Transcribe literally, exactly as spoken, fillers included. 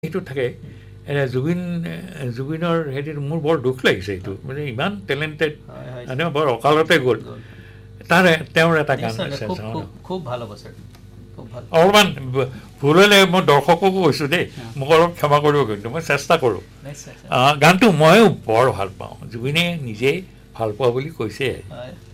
এইটো থাকে জুবিন জুবিনৰ হেৰিত মোৰ বৰ দুখ লাগিছে এইটো মানে ইমান টেলেণ্টেড মানে বৰ অকালতে গ'ল তাৰ তেওঁৰ এটা গান আছে খুব ভাল হ'ব স্যাৰ অলপমান ভুল হ'লে মই দৰ্শককো কৈছোঁ দেই মোক অলপ ক্ষমা কৰিব কিন্তু মই চেষ্টা কৰোঁ গানটো ময়ো বৰ ভাল পাওঁ জুবিনে নিজেই ভাল পোৱা বুলি কৈছে